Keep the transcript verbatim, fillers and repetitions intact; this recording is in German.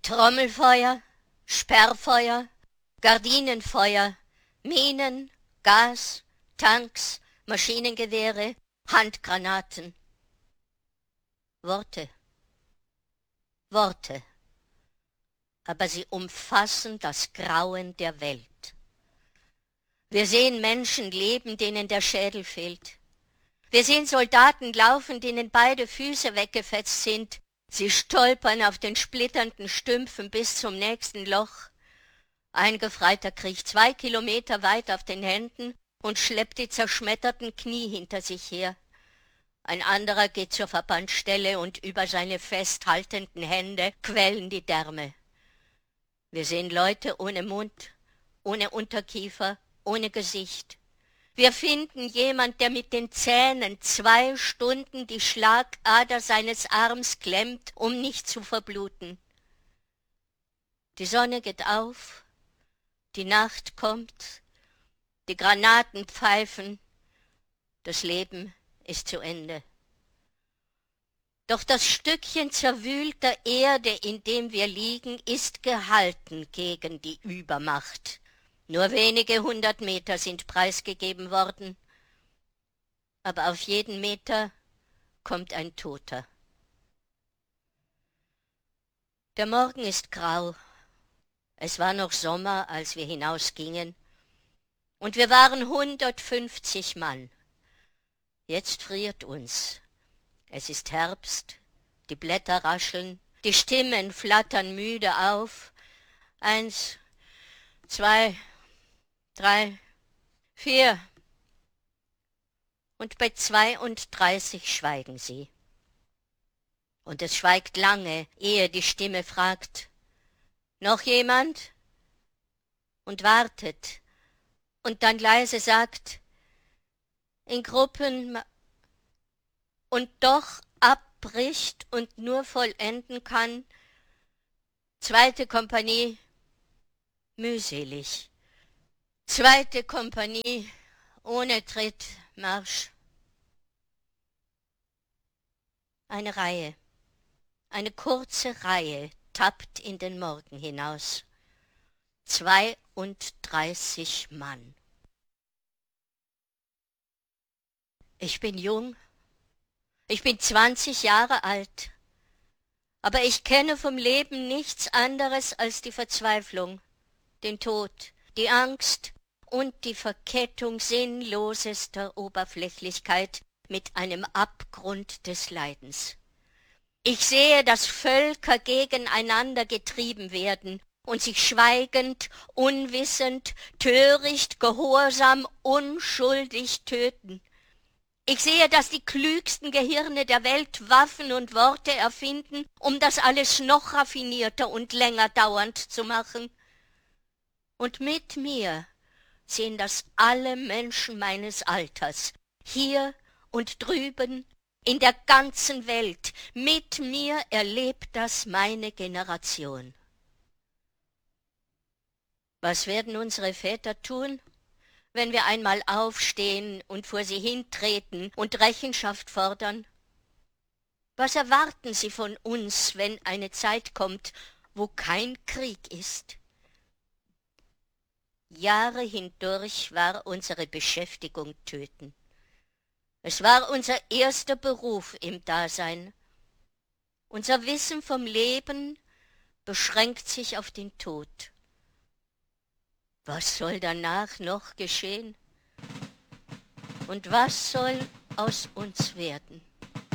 Trommelfeuer, Sperrfeuer, Gardinenfeuer, Minen, Gas, Tanks, Maschinengewehre, Handgranaten. Worte, Worte, aber sie umfassen das Grauen der Welt. Wir sehen Menschen leben, denen der Schädel fehlt. Wir sehen Soldaten laufen, denen beide Füße weggefetzt sind. Sie stolpern auf den splitternden Stümpfen bis zum nächsten Loch. Ein Gefreiter kriecht zwei Kilometer weit auf den Händen und schleppt die zerschmetterten Knie hinter sich her. Ein anderer geht zur Verbandsstelle und über seine festhaltenden Hände quellen die Därme. Wir sehen Leute ohne Mund, ohne Unterkiefer, ohne Gesicht. Wir finden jemand, der mit den Zähnen zwei Stunden die Schlagader seines Arms klemmt, um nicht zu verbluten. Die Sonne geht auf, die Nacht kommt, die Granaten pfeifen, das Leben ist zu Ende. Doch das Stückchen zerwühlter Erde, in dem wir liegen, ist gehalten gegen die Übermacht. Nur wenige hundert Meter sind preisgegeben worden, aber auf jeden Meter kommt ein Toter. Der Morgen ist grau. Es war noch Sommer, als wir hinausgingen, und wir waren hundertfünfzig Mann. Jetzt friert uns. Es ist Herbst, die Blätter rascheln, die Stimmen flattern müde auf. Eins, zwei, drei, vier. Und bei zweiunddreißig schweigen sie. Und es schweigt lange, ehe die Stimme fragt, noch jemand? Und wartet, und dann leise sagt, in Gruppen, und doch abbricht und nur vollenden kann, zweite Kompanie, mühselig. Zweite Kompanie, ohne Tritt, Marsch. Eine Reihe, eine kurze Reihe tappt in den Morgen hinaus. Zweiunddreißig Mann. Ich bin jung, ich bin zwanzig Jahre alt, aber ich kenne vom Leben nichts anderes als die Verzweiflung, den Tod, die Angst und die Verkettung sinnlosester Oberflächlichkeit mit einem Abgrund des Leidens. Ich sehe, dass Völker gegeneinander getrieben werden und sich schweigend, unwissend, töricht, gehorsam, unschuldig töten. Ich sehe, dass die klügsten Gehirne der Welt Waffen und Worte erfinden, um das alles noch raffinierter und länger dauernd zu machen. Und mit mir sehen das alle Menschen meines Alters, hier und drüben, in der ganzen Welt. Mit mir erlebt das meine Generation. Was werden unsere Väter tun, wenn wir einmal aufstehen und vor sie hintreten und Rechenschaft fordern? Was erwarten sie von uns, wenn eine Zeit kommt, wo kein Krieg ist? Jahre hindurch war unsere Beschäftigung Töten. Es war unser erster Beruf im Dasein. Unser Wissen vom Leben beschränkt sich auf den Tod. Was soll danach noch geschehen? Und was soll aus uns werden?